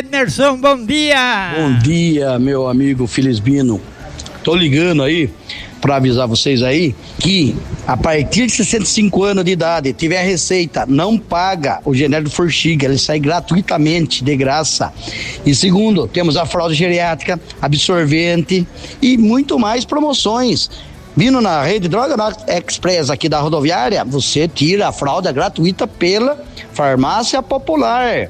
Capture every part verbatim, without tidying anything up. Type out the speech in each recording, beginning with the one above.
Emerson, bom dia! Bom dia, meu amigo Felisbino. Tô ligando aí para avisar vocês aí que a partir de sessenta e cinco anos de idade, tiver a receita, não paga o genérico Forxiga, ele sai gratuitamente, de graça. E segundo, temos a fralda geriátrica, absorvente e muito mais promoções. Vindo na rede Droga Express aqui da rodoviária, você tira a fralda gratuita pela Farmácia Popular.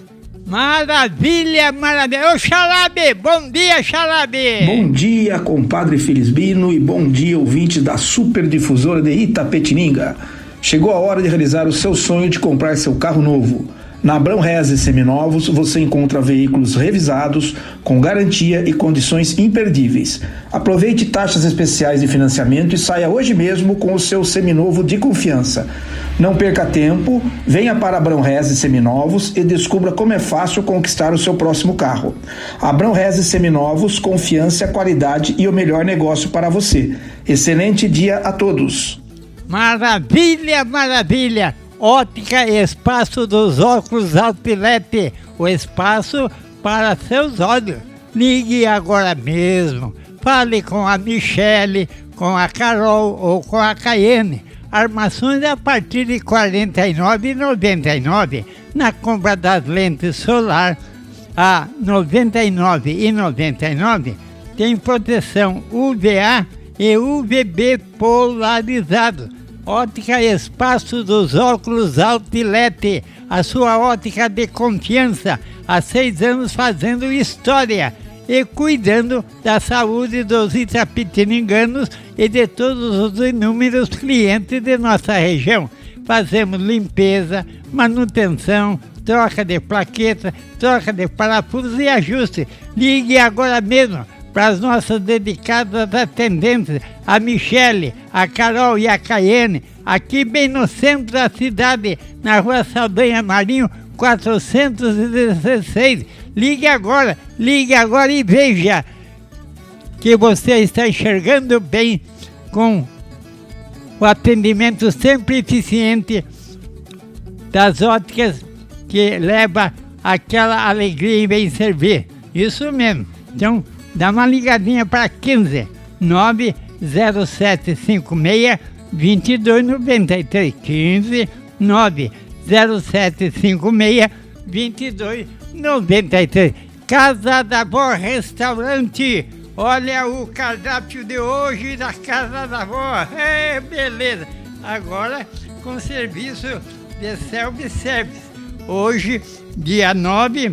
Maravilha, maravilha. Ô Xalabe, bom dia, Xalabe. Bom dia, compadre Felisbino, e bom dia, ouvintes da Superdifusora de Itapetininga. Chegou a hora de realizar o seu sonho de comprar seu carro novo. Na Abrão Reze Seminovos você encontra veículos revisados, com garantia e condições imperdíveis. Aproveite taxas especiais de financiamento e saia hoje mesmo com o seu seminovo de confiança. Não perca tempo, venha para Abrão Reze Seminovos e descubra como é fácil conquistar o seu próximo carro. Abrão Reze Seminovos, confiança, qualidade e o melhor negócio para você. Excelente dia a todos. Maravilha, maravilha. Ótica Espaço dos Óculos Outlet, o espaço para seus olhos. Ligue agora mesmo. Fale com a Michele, com a Carol ou com a Caiane. Armações a partir de quarenta e nove reais e noventa e nove centavos. Na compra das lentes solar a noventa e nove reais e noventa e nove centavos tem proteção U V A e U V B polarizado. Ótica Espaço dos Óculos Outlet, a sua ótica de confiança, há seis anos fazendo história e cuidando da saúde dos itapetininganos e de todos os inúmeros clientes de nossa região. Fazemos limpeza, manutenção, troca de plaqueta, troca de parafusos e ajuste. Ligue agora mesmo para as nossas dedicadas atendentes, a Michele, a Carol e a Caiane, aqui bem no centro da cidade, na Rua Saldanha Marinho, quatrocentos e dezesseis. Ligue agora, ligue agora e veja que você está enxergando bem com o atendimento sempre eficiente das óticas que leva aquela alegria em bem servir. Isso mesmo. Então, dá uma ligadinha para quinze, nove zero sete cinco seis, dois dois nove três. quinze, nove zero sete cinco seis, dois dois nove três. Casa da Vó Restaurante. Olha o cardápio de hoje da Casa da Vó. É, beleza. Agora com serviço de self-service. Hoje, dia nove,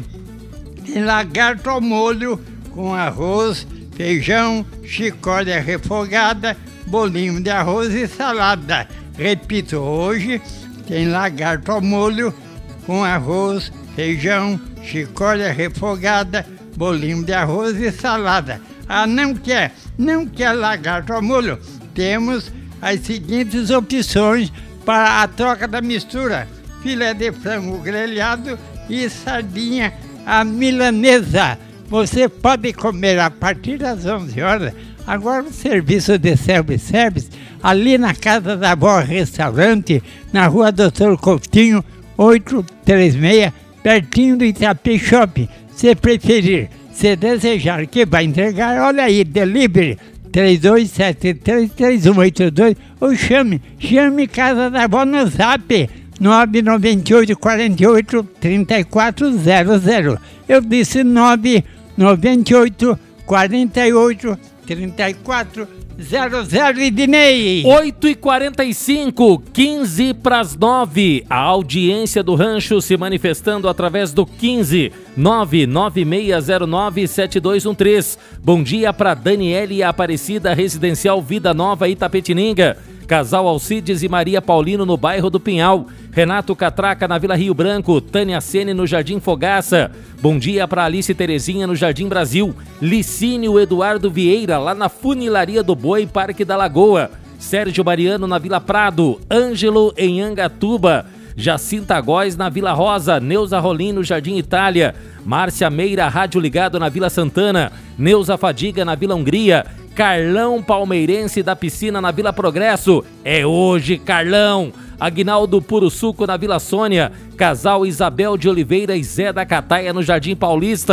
lagarto ao molho com arroz, feijão, chicória refogada, bolinho de arroz e salada. Repito, hoje tem lagarto ao molho com arroz, feijão, chicória refogada, bolinho de arroz e salada. Ah, não quer? Não quer lagarto ao molho? Temos as seguintes opções para a troca da mistura: filé de frango grelhado e sardinha à milanesa. Você pode comer a partir das onze horas. Agora o serviço de self-service ali na Casa da Vó Restaurante, na Rua Doutor Coutinho, oitocentos e trinta e seis, pertinho do Itapi Shopping. Se preferir, se desejar que vai entregar, olha aí, delivery três dois sete três, três um oito dois ou chame, chame Casa da Vó no zap nove nove oito quatro oito três quatro zero zero. Eu disse nove nove oito quatro oito três quatro zero zero, Idinei. oito e quarenta e cinco, quinze para as nove. A audiência do rancho se manifestando através do quinze nove nove seis zero nove sete dois um três. Bom dia para Daniele e Aparecida, Residencial Vida Nova, Itapetininga. Casal Alcides e Maria Paulino no bairro do Pinhal. Renato Catraca na Vila Rio Branco. Tânia Sene no Jardim Fogaça. Bom dia para Alice Terezinha no Jardim Brasil. Licínio Eduardo Vieira lá na Funilaria do Boi, Parque da Lagoa. Sérgio Mariano na Vila Prado. Ângelo em Angatuba. Jacinta Góes na Vila Rosa. Neuza Rolim no Jardim Itália. Márcia Meira, Rádio Ligado na Vila Santana. Neuza Fadiga na Vila Hungria. Carlão Palmeirense da Piscina na Vila Progresso. É hoje, Carlão. Aguinaldo Puro Suco na Vila Sônia. Casal Isabel de Oliveira e Zé da Cataia no Jardim Paulista.